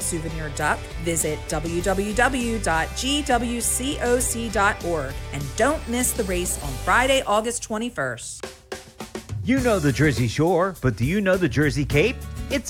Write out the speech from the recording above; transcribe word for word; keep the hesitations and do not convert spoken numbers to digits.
souvenir duck, visit w w w dot g w coc dot org and don't miss the race on Friday, August twenty-first. You know the Jersey Shore, but do you know the Jersey Cape?